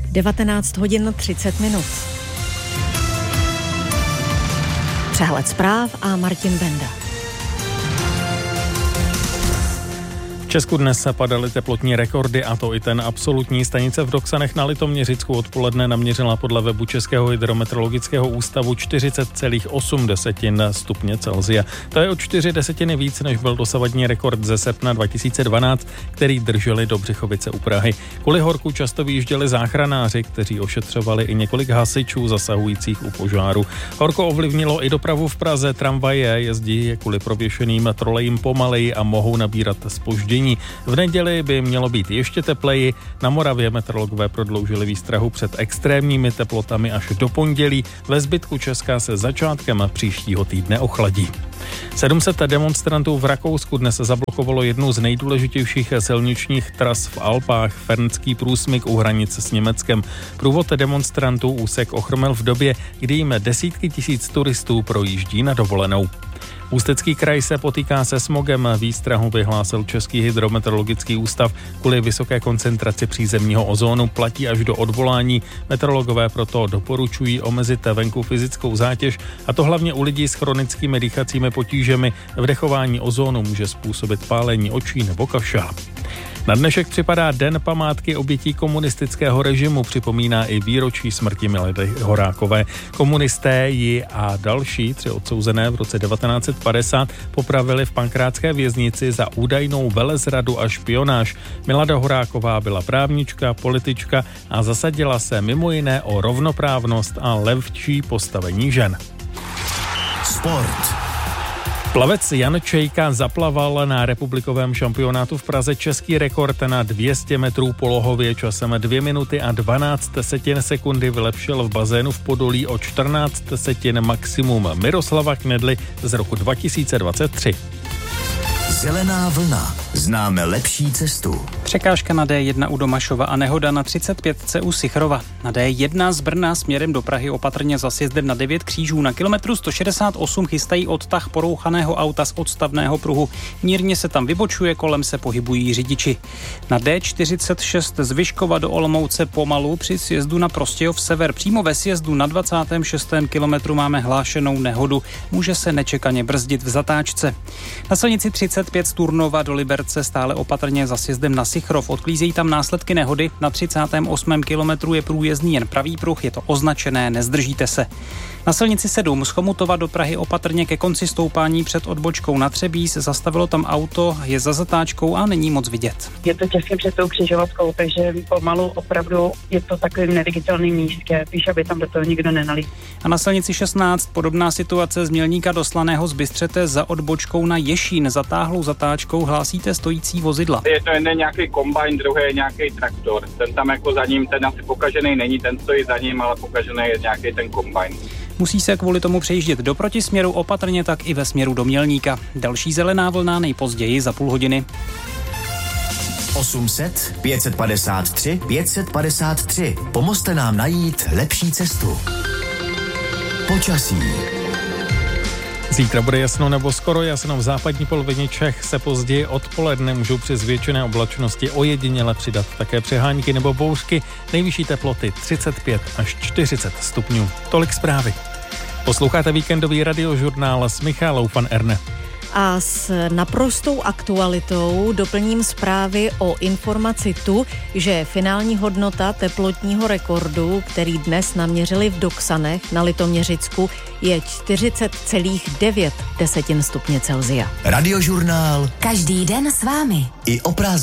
19 hodin 30 minut. Přehled zpráv a Martin Benda. V Česku dnes se padaly teplotní rekordy, a to i ten absolutní. Stanice v Doksanech na Litoměřicku odpoledne naměřila podle webu Českého hydrometeorologického ústavu 40,8 stupně Celsia. To je o 4 desetiny víc, než byl dosavadní rekord ze srpna 2012, který drželi do Břichovice u Prahy. Kvůli horku často vyjížděli záchranáři, kteří ošetřovali i několik hasičů zasahujících u požáru. Horko ovlivnilo i dopravu v Praze. Tramvaje jezdí kvůli prověšeným trolejím pomaleji a mohou nabírat zpoždění. V neděli by mělo být ještě tepleji. Na Moravě meteorologové prodloužili výstrahu před extrémními teplotami až do pondělí. Ve zbytku Česka se začátkem příštího týdne ochladí. 700 demonstrantů v Rakousku dnes zablokovalo jednu z nejdůležitějších silničních tras v Alpách, Fernský průsmyk u hranic s Německem. Průvod demonstrantů úsek ochromil v době, kdy jim desítky tisíc turistů projíždí na dovolenou. Ústecký kraj se potýká se smogem. Výstrahu vyhlásil Český hydrometeorologický ústav. Kvůli vysoké koncentraci přízemního ozónu platí až do odvolání. Meteorologové proto doporučují omezit venku fyzickou zátěž, a to hlavně u lidí s chronickými dýchacími potížemi. Vdechování ozónu může způsobit pálení očí nebo kašel. Na dnešek připadá Den památky obětí komunistického režimu, připomíná i výročí smrti Milady Horákové. Komunisté ji a další 3 odsouzené v roce 1950 popravili v pankrátské věznici za údajnou velezradu a špionáž. Milada Horáková byla právnička, politička a zasadila se mimo jiné o rovnoprávnost a lepší postavení žen. Sport. Plavec Jan Čejka zaplaval na republikovém šampionátu v Praze český rekord na 200 metrů polohově. Časem 2 minuty a 12 sekundy vylepšil v bazénu v Podolí o 14 setin maximum Miroslava Knedly z roku 2023. Zelená vlna. Známe lepší cestu. Překážka na D1 u Domašova a nehoda na 35 u Sichrova. Na D1 z Brna směrem do Prahy opatrně za sjezdem na 9 křížů. Na kilometru 168 chystají odtah porouchaného auta z odstavného pruhu. Mírně se tam vybočuje, kolem se pohybují řidiči. Na D46 z Vyškova do Olomouce pomalu při sjezdu na Prostějov sever. Přímo ve sjezdu na 26. kilometru máme hlášenou nehodu. Může se nečekaně brzdit v zatáčce. Na silnici 35 z Turnova do Liberce stále opatrně za sjezdem na Sichrov. Odklízejí tam následky nehody. Na 38. kilometru je průjezdný jen pravý pruh, je to označené, nezdržíte se. Na silnici 7 z Chomutova do Prahy opatrně ke konci stoupání před odbočkou na Třebíč. Zastavilo tam auto, je za zatáčkou a není moc vidět. Je to těsně před tou křižovatkou, takže pomalu opravdu je to takovým neviditelným místě, píš, aby tam do toho nikdo nenalí. A na silnici 16 podobná situace z Mělníka do Slaného z Bystřete za odbočkou na Ješín. Zatáhlou zatáčkou hlásíte stojící vozidla. Je to jeden nějaký kombajn, druhý je nějaký traktor. Ten tam jako za ním, ten asi pokažený není, ten stojí za ním, ale pokažený je nějaký ten kombajn. Musí se kvůli tomu přejíždět do protisměru, opatrně tak i ve směru do Mělníka. Další zelená vlna nejpozději za půl hodiny. 800 553 553. Pomozte nám najít lepší cestu. Počasí. Zítra bude jasno nebo skoro jasno. V západní polovině Čech se později odpoledne můžou při zvětšené oblačnosti ojediněle přidat také přehánky nebo bouřky. Nejvyšší teploty 35 až 40 stupňů. Tolik zprávy. Posloucháte víkendový radiožurnál s Michalou van Erne. A s naprostou aktualitou doplním zprávy o informaci tu, že finální hodnota teplotního rekordu, který dnes naměřili v Doksanech na Litoměřicku, je 40,9 stupně Celsia. Radiožurnál. Každý den s vámi. I o prázdninách.